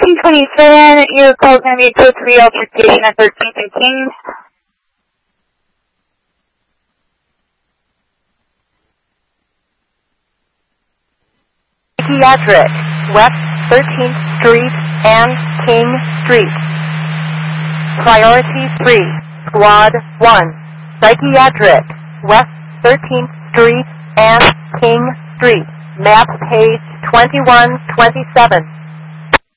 1327, your call is going to be a code 3 altercation at 13th and Kings. Psychiatric, West 13th Street and King Street. Priority 3, Squad 1. Psychiatric, West 13th Street and King Street. Map page 2127.